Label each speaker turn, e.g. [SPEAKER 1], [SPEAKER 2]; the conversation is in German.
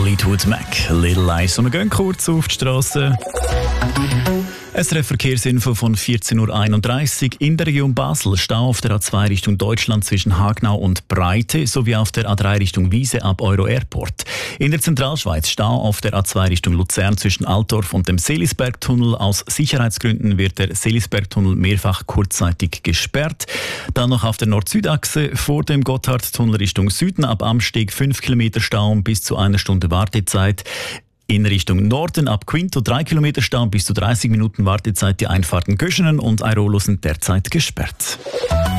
[SPEAKER 1] Fleetwood Mac, Little Lies. Und wir gehen kurz auf die Straße. SRF-Verkehrsinfo von 14.31 Uhr. In der Region Basel Stau auf der A2 Richtung Deutschland zwischen Hagnau und Breite sowie auf der A3 Richtung Wiese ab Euro Airport. In der Zentralschweiz Stau auf der A2 Richtung Luzern zwischen Altdorf und dem Seelisbergtunnel. Aus Sicherheitsgründen wird der Seelisbergtunnel mehrfach kurzzeitig gesperrt. Dann noch auf der Nord-Süd-Achse vor dem Gotthardtunnel Richtung Süden ab Amsteg 5 Kilometer Stau bis zu 1 Stunde Wartezeit. In Richtung Norden ab Quinto 3 Kilometer Stau bis zu 30 Minuten Wartezeit. Die Einfahrten Göschenen und Airolo sind derzeit gesperrt.